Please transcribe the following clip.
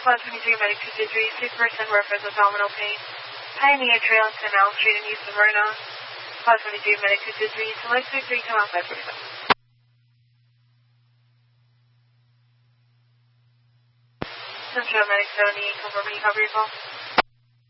123 Medic 223, 6% reference abdominal pain. Pioneer Trail and 10 Elm Street in East Vernon. 123 Medic 223, select 33, come out 545. Central Medic 78, confirming you have your call.